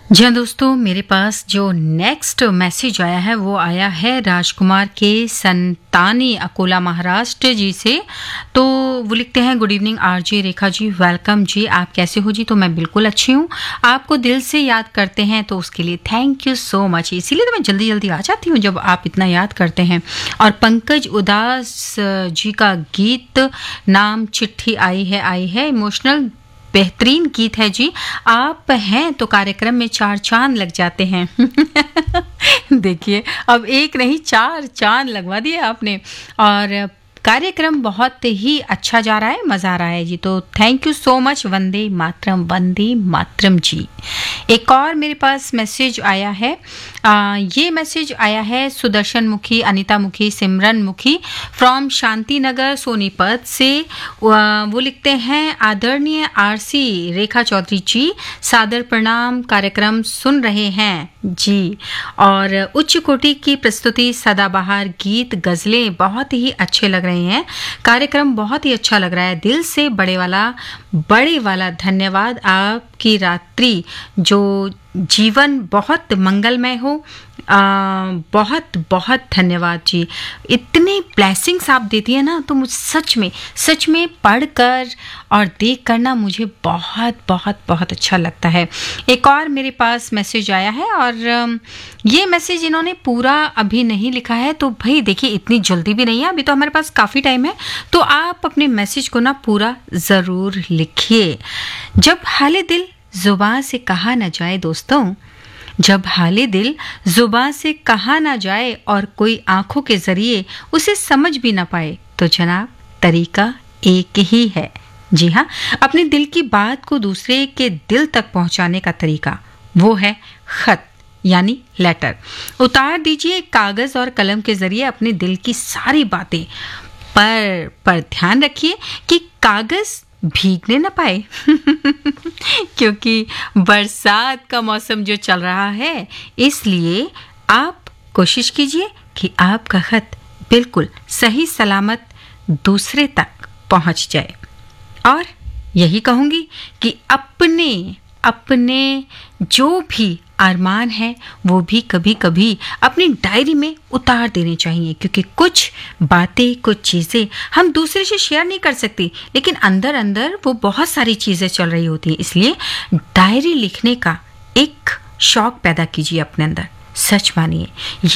जी हाँ दोस्तों, मेरे पास जो नेक्स्ट मैसेज आया है वो आया है राजकुमार के संतानी, अकोला महाराष्ट्र जी से। तो वो लिखते हैं, good evening RJ Rekha ji, welcome जी, आप कैसे हो जी? तो मैं बिल्कुल अच्छी हूँ, आपको दिल से याद करते हैं तो उसके लिए थैंक यू सो मच। इसीलिए तो मैं जल्दी जल्दी आ जाती हूँ जब आप इतना याद करते हैं। और पंकज उदास जी का गीत नाम चिट्ठी आई है इमोशनल बेहतरीन गीत है जी। आप हैं तो कार्यक्रम में 4 चांद लग जाते हैं। देखिए, अब एक नहीं 4 चांद लगवा दिए आपने। और कार्यक्रम बहुत ही अच्छा जा रहा है, मज़ा आ रहा है जी। तो thank you so much. Vande Mataram जी। एक और मेरे पास मैसेज आया है। ये मैसेज आया है सुदर्शन मुखी, अनीता मुखी, सिमरन मुखी फ्रॉम शांति नगर सोनीपत से। वो लिखते हैं, आदरणीय आरसी रेखा चौधरी जी, सादर प्रणाम, कार्यक्रम सुन रहे हैं जी। और उच्च कोटि की प्रस्तुति, सदाबहार गीत, गज़लें बहुत ही अच्छे लग रहे हैं। कार्यक्रम बहुत ही अच्छा लग रहा है। दिल से बड़े वाला धन्यवाद। आपकी रात्रि जो जीवन बहुत मंगलमय हो। बहुत बहुत धन्यवाद जी। इतने ब्लेसिंग्स आप देती है ना, तो मुझे सच में पढ़कर और देख कर ना मुझे बहुत बहुत बहुत अच्छा लगता है। एक और मेरे पास मैसेज आया है, और ये मैसेज इन्होंने पूरा अभी नहीं लिखा है। तो भाई देखिए, इतनी जल्दी भी नहीं है, अभी तो हमारे पास काफ़ी टाइम है। तो आप अपने मैसेज को ना पूरा ज़रूर लिखिए। जब हाले दिल जुबान से कहा न जाए दोस्तों, जब हाले दिल जुबान से कहा ना जाए और कोई आंखों के जरिए उसे समझ भी ना पाए, तो जनाब तरीका एक ही है। जी हाँ, अपने दिल की बात को दूसरे के दिल तक पहुंचाने का तरीका वो है खत, यानी लेटर। उतार दीजिए कागज और कलम के जरिए अपने दिल की सारी बातें, पर ध्यान रखिए कि कागज भीगने न पाए। क्योंकि बरसात का मौसम जो चल रहा है, इसलिए आप कोशिश कीजिए कि आपका खत बिल्कुल सही सलामत दूसरे तक पहुंच जाए। और यही कहूंगी कि अपने जो भी अरमान है वो भी कभी कभी अपनी डायरी में उतार देने चाहिए। क्योंकि कुछ बातें, कुछ चीज़ें हम दूसरे से शेयर नहीं कर सकते, लेकिन अंदर अंदर वो बहुत सारी चीज़ें चल रही होती हैं। इसलिए डायरी लिखने का एक शौक पैदा कीजिए अपने अंदर। सच मानिए,